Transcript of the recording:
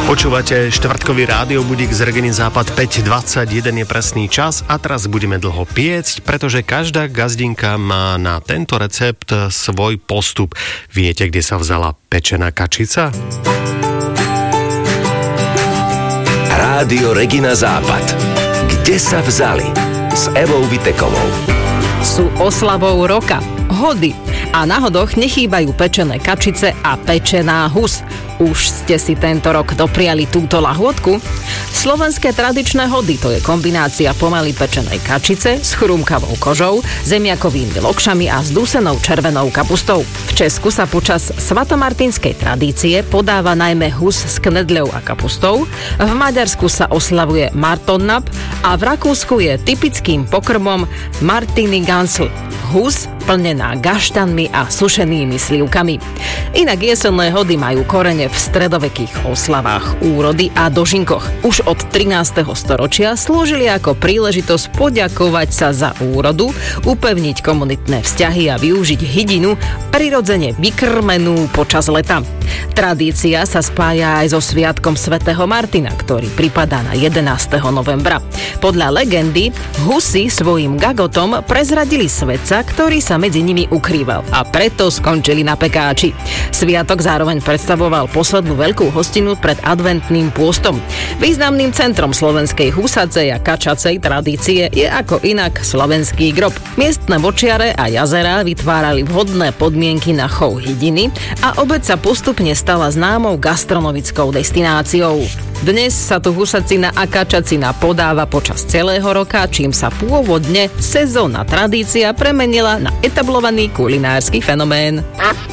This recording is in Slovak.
Počúvate štvrtkový rádiobudík z Reginy Západ, 5:21 je presný čas a teraz budeme dlho piecť, pretože každá gazdinka má na tento recept svoj postup. Viete, kde sa vzala pečená kačica? Rádio Regina Západ. Kde sa vzali? S Evou Vitekovou. Sú oslavou roka, hody, a na hodoch nechýbajú pečené kačice a pečená hus. Už ste si tento rok dopriali túto lahôdku? Slovenské tradičné hody, to je kombinácia pomaly pečenej kačice s chrumkavou kožou, zemiakovými lokšami a zdúsenou červenou kapustou. V Česku sa počas svatomartinskej tradície podáva najmä hus s knedľou a kapustou, v Maďarsku sa oslavuje Martonnap a v Rakúsku je typickým pokrmom Martini Gansl, hus plnená gaštanmi a sušenými slivkami. Inak jesenné hody majú korene v stredovekých oslavách úrody a dožinkoch. Už od 13. storočia slúžili ako príležitosť poďakovať sa za úrodu, upevniť komunitné vzťahy a využiť hydinu, prirodzene vykrmenú počas leta. Tradícia sa spája aj so sviatkom svätého Martina, ktorý pripadá na 11. novembra. Podľa legendy husy svojim gagotom prezradili svetca, ktorý sa medzi nimi ukrýval, a preto skončili na pekáči. Sviatok zároveň predstavoval poslednú veľkú hostinu pred adventným pôstom. Významným centrom slovenskej husacej a kačacej tradície je ako inak slovenský grob. Miestne močiare a jazerá vytvárali vhodné podmienky na chov hydiny a obec sa postupne stala známou gastronomickou destináciou. Dnes sa tu husacina a kačacina podáva počas celého roka, čím sa pôvodne sezónna tradícia premenila na etablovaný kulinársky fenomén.